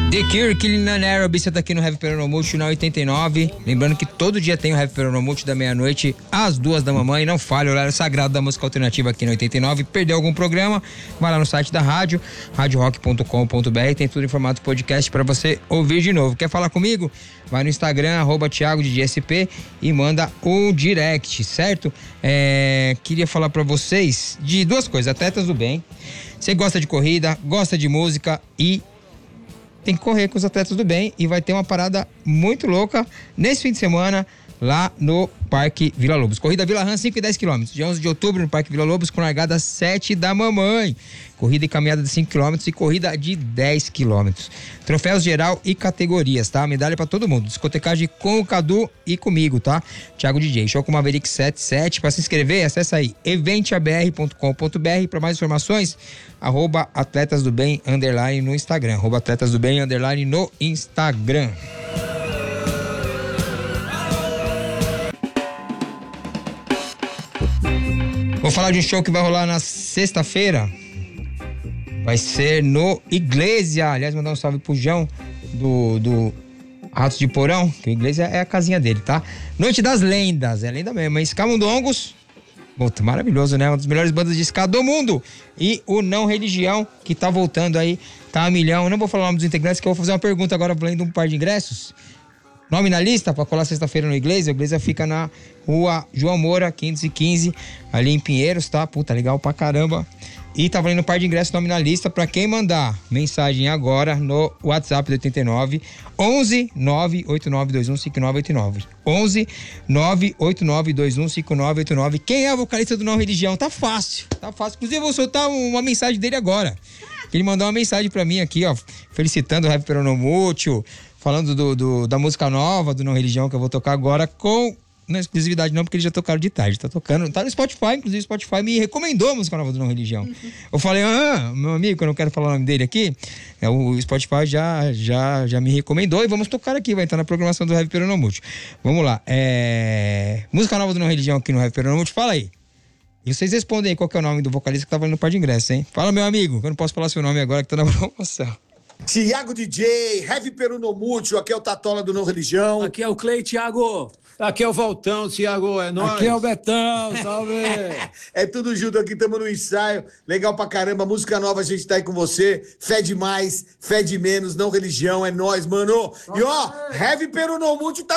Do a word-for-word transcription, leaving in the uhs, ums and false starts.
The Cure, Killing an Arab, você tá aqui no Heavy Peronomulti na oitenta e nove. Lembrando que todo dia tem o Heavy Peronomulti da meia-noite às duas da manhã. Não falha o horário sagrado da música alternativa aqui na oitenta e nove. Perdeu algum programa? Vai lá no site da rádio, rádio rock ponto com ponto b r. Tem tudo em formato podcast pra você ouvir de novo. Quer falar comigo? Vai no Instagram, arroba Thiago de S P e manda um direct, certo? É, queria falar pra vocês de duas coisas. Atletas do Bem. Você gosta de corrida, gosta de música e tem que correr com os Atletas do Bem e vai ter uma parada muito louca nesse fim de semana lá no Parque Vila Lobos. Corrida Vila Rã, cinco e dez quilômetros. Dia onze de outubro no Parque Vila Lobos, com largada às sete da mamãe. Corrida e caminhada de cinco quilômetros e corrida de dez quilômetros. Troféus geral e categorias, tá? Medalha pra todo mundo. Discotecagem com o Cadu e comigo, tá? Thiago D J. Show com Maverick setenta e sete. Pra se inscrever, acessa aí evente a b r ponto com ponto b r. Pra mais informações, arroba Atletas do Bem, underline no Instagram. Arroba Atletas do Bem, underline no Instagram. Vou falar de um show que vai rolar na sexta-feira. Vai ser no Iglesia. Aliás, mandar um salve pro João do, do Ratos de Porão, que o Iglesia é a casinha dele, tá? Noite das Lendas, é lenda mesmo, hein? Scamundongos, puta, maravilhoso, né? Uma das melhores bandas de ska do mundo. E o Não Religião, que tá voltando aí, tá a milhão. Eu não vou falar o nome dos integrantes, que eu vou fazer uma pergunta agora, valendo um par de ingressos. Nome na lista pra colar sexta-feira no Iglesia. O Iglesia fica na rua João Moura, quinhentos e quinze, ali em Pinheiros, tá? Puta, legal pra caramba. E tá valendo um par de ingressos, nome na lista, pra quem mandar mensagem agora no WhatsApp do oitenta e nove, onze nove oito nove dois um cinco nove oito nove. onze nove oito nove dois um cinco nove oito nove. Quem é o vocalista do Não Religião? Tá fácil, tá fácil. Inclusive eu vou soltar uma mensagem dele agora. Ele mandou uma mensagem pra mim aqui, ó, felicitando o Heavy Peronomulti, falando do, do, da música nova do Não Religião, que eu vou tocar agora com... Não é exclusividade não, porque eles já tocaram de tarde. Tá tocando, tá no Spotify, inclusive o Spotify me recomendou a música nova do Não Religião. Uhum. Eu falei, ah, meu amigo, que eu não quero falar o nome dele aqui, é, o Spotify já, já, já me recomendou e vamos tocar aqui, vai estar na programação do Heavy Peronomulti. Vamos lá, é... música nova do Não Religião aqui no Heavy Peronomulti, fala aí. E vocês respondem aí qual que é o nome do vocalista que tá valendo par de ingresso, hein? Fala, meu amigo, que eu não posso falar seu nome agora, que tá na promoção. Thiago D J, Heavy Peronomulti, aqui é o Tatola do Não Religião. Aqui é o Clay, Thiago. Aqui é o Valtão, Thiago, é nóis. Aqui é o Betão, salve. É tudo junto aqui, estamos no ensaio. Legal pra caramba, música nova, a gente tá aí com você. Fé de mais, fé de menos, Não Religião, é nóis, mano. E ó, Heavy Peronomulti tá